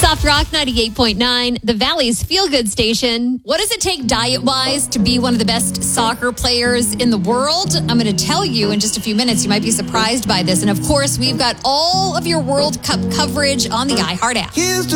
Soft Rock 98.9, the Valley's feel-good station. What does it take diet-wise to be one of the best soccer players in the world? I'm going to tell you in just a few minutes. You might be surprised by this. And of course, we've got all of your World Cup coverage on the iHeart app. Here's